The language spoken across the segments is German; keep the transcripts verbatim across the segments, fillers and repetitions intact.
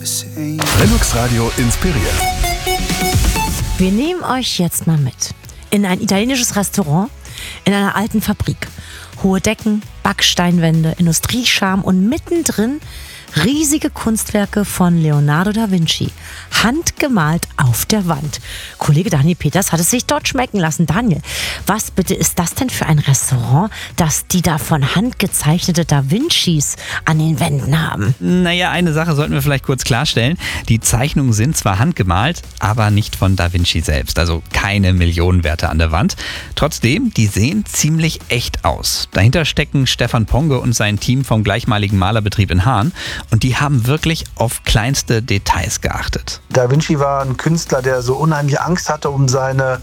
Lennox Radio inspiriert. Wir nehmen euch jetzt mal mit in ein italienisches Restaurant in einer alten Fabrik. Hohe Decken, Backsteinwände, Industriescharm und mittendrin riesige Kunstwerke von Leonardo da Vinci, handgemalt auf der Wand. Kollege Daniel Peters hat es sich dort schmecken lassen. Daniel, was bitte ist das denn für ein Restaurant, das die da von Hand gezeichnete Da Vincis an den Wänden haben? Naja, eine Sache sollten wir vielleicht kurz klarstellen. Die Zeichnungen sind zwar handgemalt, aber nicht von Da Vinci selbst. Also keine Millionenwerte an der Wand. Trotzdem, die sehen ziemlich echt aus. Dahinter stecken Stefan Ponge und sein Team vom gleichmaligen Malerbetrieb in Hahn. Und die haben wirklich auf kleinste Details geachtet. Da Vinci war ein Künstler, der so unheimlich Angst hatte um seine,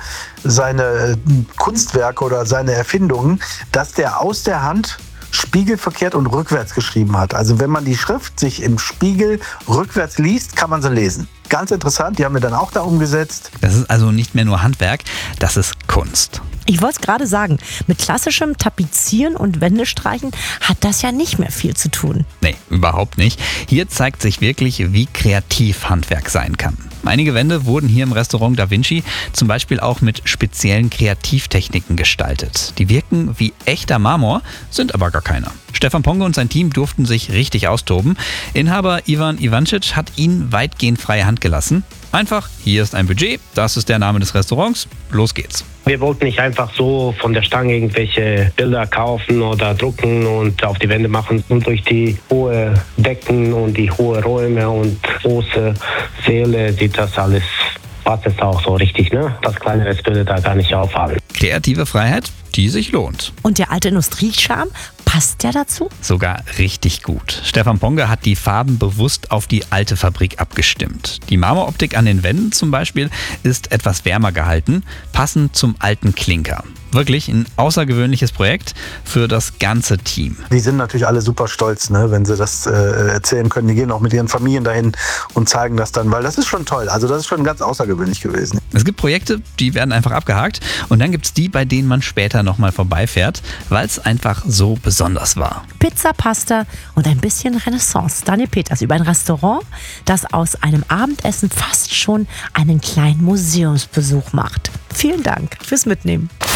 seine Kunstwerke oder seine Erfindungen, dass der aus der Hand spiegelverkehrt und rückwärts geschrieben hat. Also wenn man die Schrift sich im Spiegel rückwärts liest, kann man sie lesen. Ganz interessant, die haben wir dann auch da umgesetzt. Das ist also nicht mehr nur Handwerk, das ist Kunst. Ich wollte es gerade sagen, mit klassischem Tapezieren und Wendestreichen hat das ja nicht mehr viel zu tun. Nee, überhaupt nicht. Hier zeigt sich wirklich, wie kreativ Handwerk sein kann. Einige Wände wurden hier im Restaurant Da Vinci zum Beispiel auch mit speziellen Kreativtechniken gestaltet. Die wirken wie echter Marmor, sind aber gar keiner. Stefan Ponge und sein Team durften sich richtig austoben. Inhaber Ivan Ivancic hat ihnen weitgehend freie Hand gelassen. Einfach, hier ist ein Budget, das ist der Name des Restaurants, los geht's. Wir wollten nicht einfach so von der Stange irgendwelche Bilder kaufen oder drucken und auf die Wände machen. Und durch die hohe Decken und die hohen Räume und große Säle sieht das alles, passt es auch so richtig, ne? Das kleine Rest würde da gar nicht auffallen. Kreative Freiheit, die sich lohnt. Und der alte Industriescharm, passt der dazu? Sogar richtig gut. Stefan Ponge hat die Farben bewusst auf die alte Fabrik abgestimmt. Die Marmoroptik an den Wänden zum Beispiel ist etwas wärmer gehalten, passend zum alten Klinker. Wirklich ein außergewöhnliches Projekt für das ganze Team. Die sind natürlich alle super stolz, ne, wenn sie das äh, erzählen können. Die gehen auch mit ihren Familien dahin und zeigen das dann, weil das ist schon toll. Also das ist schon ganz außergewöhnlich gewesen. Es gibt Projekte, die werden einfach abgehakt und dann gibt es die, bei denen man später nochmal vorbeifährt, weil es einfach so besonders war. Pizza, Pasta und ein bisschen Renaissance. Daniel Peters über ein Restaurant, das aus einem Abendessen fast schon einen kleinen Museumsbesuch macht. Vielen Dank fürs Mitnehmen.